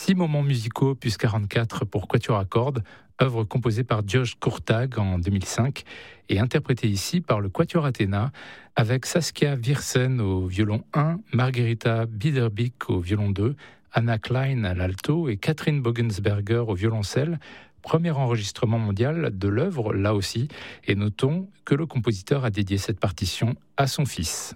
6 moments musicaux plus 44 pour quatuor à cordes, œuvre composée par Georges Kurtág en 2005 et interprétée ici par le quatuor Athéna avec Saskia Viersen au violon 1, Margherita Biederbick au violon 2, Anna Klein à l'alto et Catherine Bogensberger au violoncelle. Premier enregistrement mondial de l'œuvre, là aussi, et notons que le compositeur a dédié cette partition à son fils.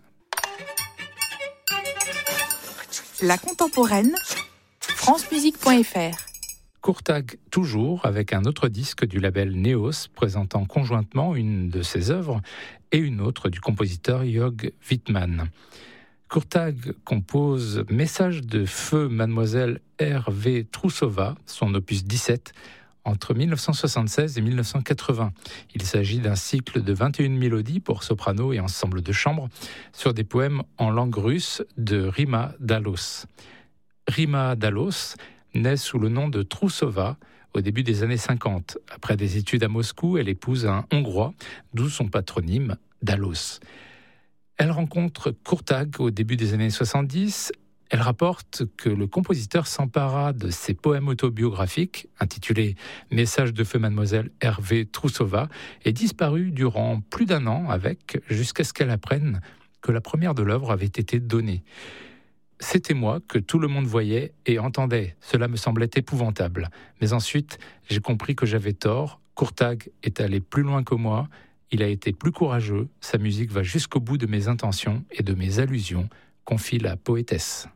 La contemporaine, francemusique.fr. Kurtág toujours, avec un autre disque du label Neos, présentant conjointement une de ses œuvres et une autre du compositeur Jörg Wittmann. Kurtág compose Message de feu Mademoiselle Hervé Troussova, son opus 17, entre 1976 et 1980. Il s'agit d'un cycle de 21 mélodies pour soprano et ensemble de chambre sur des poèmes en langue russe de Rima Dalos. Rima Dalos naît sous le nom de Troussova au début des années 50. Après des études à Moscou, elle épouse un Hongrois, d'où son patronyme Dalos. Elle rencontre Kurtág au début des années 70. Elle rapporte que le compositeur s'empara de ses poèmes autobiographiques, intitulés « Message de feu Mademoiselle Hervé Troussova » et disparut durant plus d'un an jusqu'à ce qu'elle apprenne que la première de l'œuvre avait été donnée. C'était moi que tout le monde voyait et entendait. Cela me semblait épouvantable. Mais ensuite, j'ai compris que j'avais tort. Kurtág est allé plus loin que moi. Il a été plus courageux. Sa musique va jusqu'au bout de mes intentions et de mes allusions, confie la poétesse.